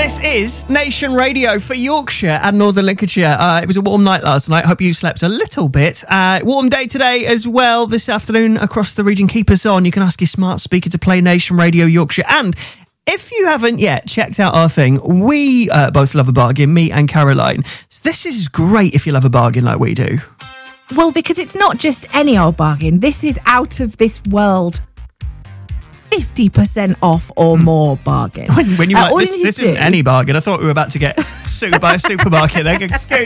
This is Nation Radio for Yorkshire and Northern Lincolnshire. It was a warm night last night. Hope you slept a little bit. Warm day today as well this afternoon across the region. Keep us on. You can ask your smart speaker to play Nation Radio Yorkshire. And if you haven't yet checked out our thing, we both love a bargain, me and Caroline. This is great if you love a bargain like we do. Well, because it's not just any old bargain. This is out of this world 50% off or more bargain. When you were like, this isn't any bargain. I thought we were about to get sued by a supermarket. Excuse